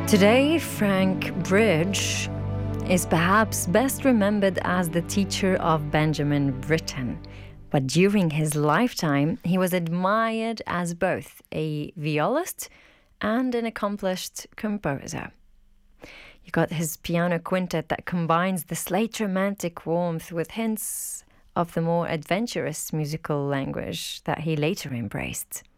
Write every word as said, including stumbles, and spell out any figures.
Today, Frank Bridge is perhaps best remembered as the teacher of Benjamin Britten. But during his lifetime, he was admired as both a violist and an accomplished composer. You got his piano quintet that combines the slate romantic warmth with hints of the more adventurous musical language that he later embraced.